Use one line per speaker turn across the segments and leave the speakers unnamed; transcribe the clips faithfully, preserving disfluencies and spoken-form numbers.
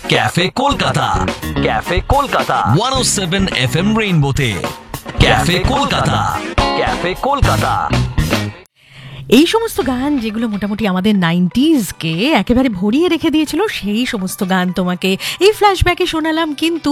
Cafe Kolkata, cafe Kolkata একশো সাত FM রেইনবোতে, cafe Kolkata, cafe Kolkata.
এই সমস্ত গান যেগুলো মোটামুটি আমাদের নাইনটিজকে একেবারে ভরিয়ে রেখে দিয়েছিল, সেই সমস্ত গান তোমাকে এই ফ্ল্যাশব্যাকে শোনালাম। কিন্তু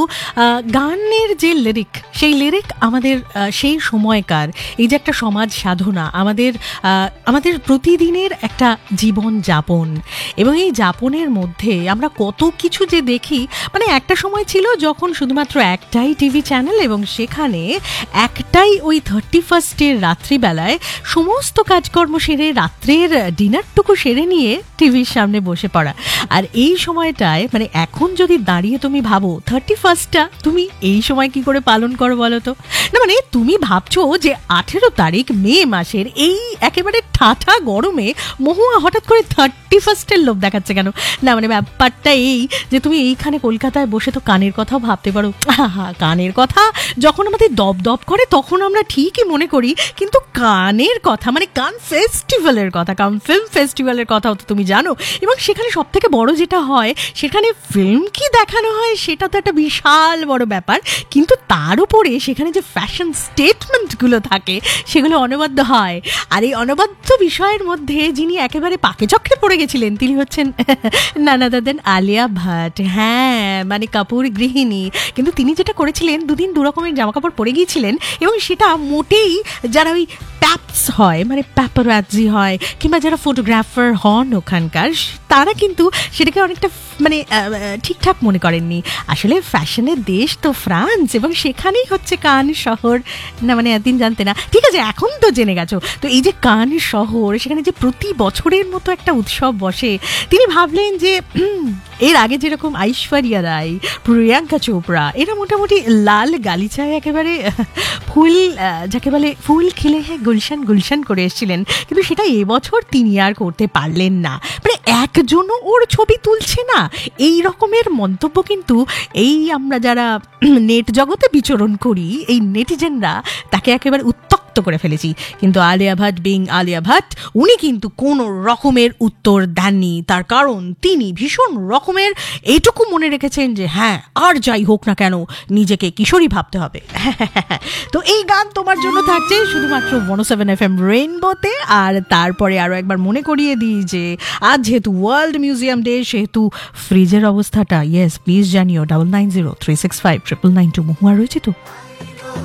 গানের যে লিরিক, সেই লিরিক আমাদের সেই সময়কার এই যে একটা সমাজ সাধনা, আমাদের আমাদের প্রতিদিনের একটা জীবন যাপন, এবং এই যাপনের মধ্যে আমরা কত কিছু যে দেখি। মানে একটা সময় ছিল যখন শুধুমাত্র একটাই টিভি চ্যানেল, এবং সেখানে একটাই ওই থার্টি ফার্স্টের রাত্রিবেলায় সমস্ত কাজকর্ম সেরে রাত্রের ডিনারটুকু সেরে নিয়ে টিভির সামনে বসে পড়া। আর এই সময়টায় মানে এখন যদি দাঁড়িয়ে তুমি ভাবো থার্টি ফার্স্টটা তুমি এই সময় কি করে পালন করো বলো তো? না মানে তুমি ভাবছো যে আঠেরো তারিখ মে মাসের এই একেবারে ঠাঠা গরমে মহুয়া হঠাৎ করে থার্টি ফার্স্টের লোভ দেখাচ্ছে কেন? না মানে ব্যাপারটা এই যে তুমি এইখানে কলকাতায় বসে তো কানের কথাও ভাবতে পারো। হা কানের কথা যখন আমাদের দপ দপ করে তখন আমরা ঠিকই মনে করি, কিন্তু কানের কথা মানে কান ফেস্টিভ্যালের কথা, কান ফিল্ম ফেস্টিভ্যালের কথাও তো তুমি জানো। এবং সেখানে সব থেকে বড় যেটা হয়, সেখানে ফিল্ম কি দেখানো হয় সেটা তো একটা বিশাল বড় ব্যাপার, কিন্তু তার উপরে সেখানে যে ফ্যাশন স্টেটমেন্টগুলো থাকে সেগুলো অনবদ্য হয়। আর এই অনবদ্য বিষয়ের মধ্যে যিনি একেবারে পাকে চক্রে পড়ে গেছিলেন তিনি হচ্ছেন নানা দাদেন আলিয়া ভাট। হ্যাঁ মানে কাপুর গৃহিণী, কিন্তু তিনি যেটা করেছিলেন দুদিন দু রকমের জামাকাপড় পরে গিয়েছিলেন, এবং সেটা মোটেই যারা ওই প্যাপস হয় মানে প্যাপারাজি হয় কিংবা যারা ফটোগ্রাফার হন ওখানকার, তারা কিন্তু সেটাকে অনেকটা মানে ঠিকঠাক মনে করেননি। আসলে ফ্যাশনের দেশ তো ফ্রান্স, এবং সেখানেই হচ্ছে কান শহর। না মানে একদিন জানতে না, ঠিক আছে এখন তো জেনে গেছো। তো এই যে কান শহর, সেখানে যে প্রতি বছরের মতো একটা উৎসব বসে, তিনি ভাবলেন যে এর আগে যেরকম ঐশ্বরিয়া রায়, প্রিয়াঙ্কা চোপড়া এরা মোটামুটি লাল গালিচায় একেবারে ফুল যাকে বলে ফুল খিলে হ্যাঁ গুলশান গুলশান করে এসেছিলেন, কিন্তু সেটা এবছর তিনি আর করতে পারলেন না। মানে একজনও ওর ছবি তুলছে না, এই রকমের মন্তব্য কিন্তু এই আমরা যারা নেট জগতে বিচরণ করি এই নেটিজেনরা তাকে একেবারে উত্তক্ত করে ফেলেছি। কিন্তু আলিয়া ভাট বিং আলিয়া ভাট, উনি কিন্তু কোনো রকমের উত্তর দেননি। তার কারণ তিনি ভীষণ রকমের এইটুকু মনে রেখেছেন যে হ্যাঁ আর যাই হোক না কেন নিজেকে কিশোরী ভাবতে হবে। তো এই গান তোমার জন্য থাকছে শুধুমাত্র একশো সাত এফএম রেইনবোতে। আর তারপরে আরও একবার মনে করিয়ে দিই যে আজ যেহেতু ওয়ার্ল্ড মিউজিয়াম ডে, সেহেতু ফ্রিজের অবস্থাটা ইয়েস প্লিজ জানিও double nine zero three six five triple nine two মহুয়া রয়েছে তো।